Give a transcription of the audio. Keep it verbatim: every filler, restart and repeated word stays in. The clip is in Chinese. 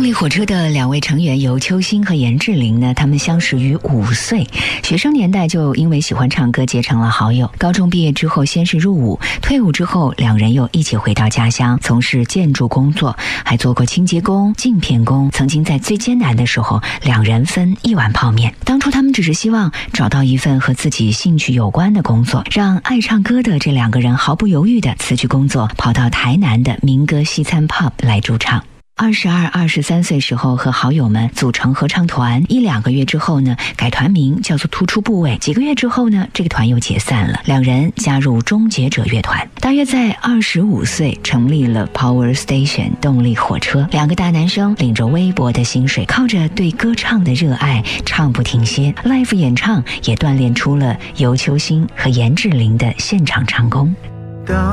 力火车的两位成员尤秋兴和严志玲呢，他们相识于五岁，学生年代就因为喜欢唱歌结成了好友。高中毕业之后，先是入伍，退伍之后，两人又一起回到家乡从事建筑工作，还做过清洁工、镜片工。曾经在最艰难的时候，两人分一碗泡面。当初他们只是希望找到一份和自己兴趣有关的工作，让爱唱歌的这两个人毫不犹豫地辞去工作，跑到台南的民歌西餐 pub 来驻唱。二十二、二十三岁时候和好友们组成合唱团，一两个月之后呢，改团名叫做突出部位。几个月之后呢，这个团又解散了，两人加入终结者乐团。大约在二十五岁成立了 Power Station 动力火车，两个大男生领着微薄的薪水，靠着对歌唱的热爱，唱不停歇。Live 演唱也锻炼出了尤秋兴和严志玲的现场唱功。